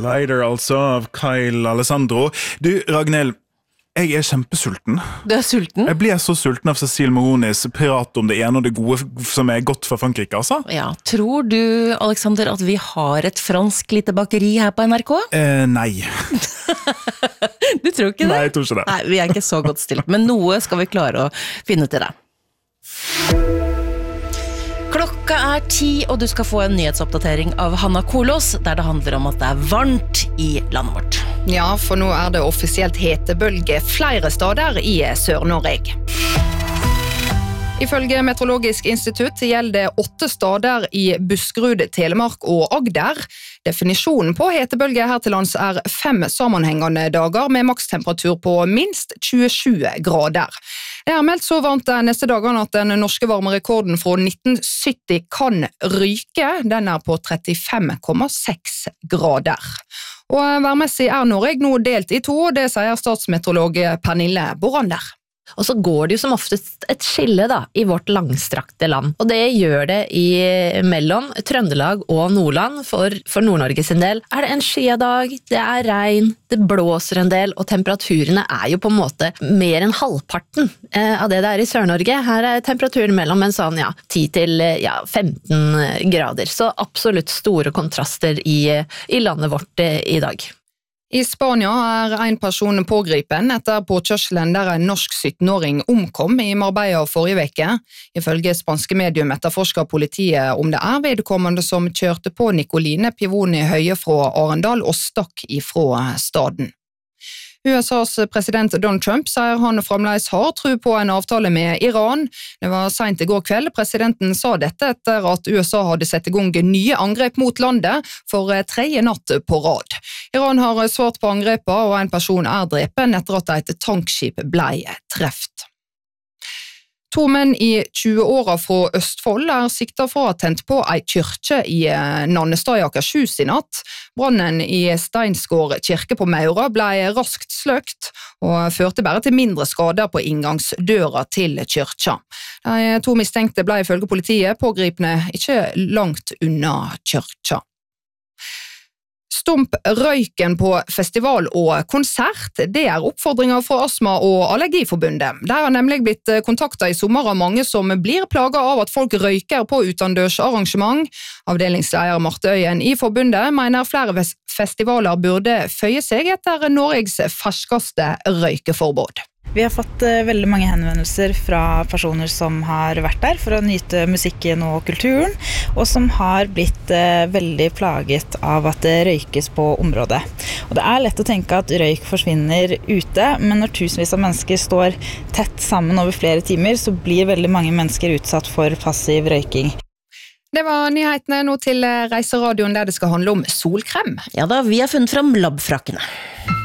Lighter altså, av Kyle Alessandro. Du, Ragnhild, jeg kjempesulten. Du sulten? Jeg blir så sulten av Cécile Moronis prat om det ene og det gode som godt for Frankrike, altså. Ja, tror du, Alexander, at vi har et fransk lite bakeri her på NRK? Nei. Du tror ikke det? Nei, jeg tror ikke det. Nei, vi ikke så godt stilt, men noe skal vi klare å finne til deg. Klokka 10, og du skal få en nyhetsoppdatering av Hanna Kolås, der det handler om at det varmt i landet vårt. Ja, for nå det offisielt hetebølge flere steder i Sør-Norge. Ifølge Meteorologisk institutt gjelder 8 steder i Buskerud, Telemark og Agder. Definisjonen på hetebølge her til lands 5 sammenhengende dager med makstemperatur på minst 27 grader. Det meldt så varmt de neste dagene at den norske varmerekorden fra 1970 kan ryke. Den på 35,6 grader. Og værmessig Norge nå delt i 2, og det sier statsmeteorolog Pernille Borander. Og så går det jo som oftest et skille da, i vårt langstrakte land. Og det gjør det mellom Trøndelag og Nordland. For Nord-Norge sin del det en skyedag, det regn, det blåser en del, og temperaturene jo på en måte mer enn halvparten av det i Sør-Norge. Her temperaturen mellom en sånn 10 til 15 grader. Så absolutt store kontraster i landet vårt i dag. I Spania en person pågripen etter påkjørselen der en norsk 17-åring omkom i Marbella forrige veke. Ifølge spanske medium etterforsker politiet om det vedkommende som kjørte på Nicoline Pivoni Høie fra Arendal og stakk ifra staden. USAs president Donald Trump sier han fremdeles har tro på en avtale med Iran. Det var sent i går kveld. Presidenten sa dette etter at USA hadde sett i gang nye angrep mot landet for 3. natt på rad. Iran har svart på angrepa, og en person drepen etter at et tankskip ble treft. 2 menn i 20-åra fra Østfold siktet for å ha tent på en kirke i Nannestad i Akershus i natt. Brannen i Steinsgård kirke på Maura ble raskt sløkt og førte bare til mindre skader på inngangsdøra til kirka. De 2 mistenkte ble ifølge politiet pågripne ikke langt unna kirka. Stump røyken på festival og konsert, det oppfordringer fra Astma- og Allergiforbundet. De har nemlig blitt kontaktet i sommer av mange som blir plaget av at folk røyker på utendørs arrangement. Avdelingsleder Marte Øyen i forbundet mener flere festivaler burde føye seg etter Norges ferskeste røykeforbud. Vi har fått veldig mange henvendelser fra personer som har vært der for å nyte musikken og kulturen, og som har blitt veldig plaget av at det røykes på området. Og det lett å tenke at røyk forsvinner ute, men når tusenvis av mennesker står tett sammen over flere timer, så blir veldig mange mennesker utsatt for passiv røyking. Det var nyhetene nå til Reiseradioen der det skal handle om solkrem. Ja da, vi har funnet fram labfrakkene.